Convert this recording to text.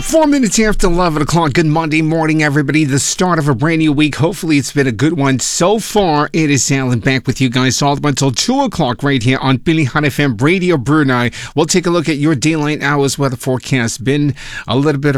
4 minutes after 11 o'clock. Good Monday morning, everybody. The start of a brand new week. Hopefully, it's been a good one so far. It is Alan back with you guys all the way until 2 o'clock right here on Billy Hot FM Radio Brunei. We'll take a look at your daylight hours weather forecast. Been a little bit of